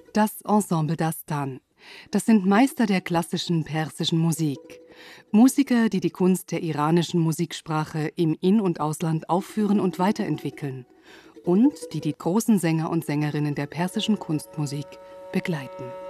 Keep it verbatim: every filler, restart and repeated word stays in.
Das Ensemble Dastan. Das sind Meister der klassischen persischen Musik. Musiker, die die Kunst der iranischen Musiksprache im In- und Ausland aufführen und weiterentwickeln. Und die die großen Sänger und Sängerinnen der persischen Kunstmusik begleiten.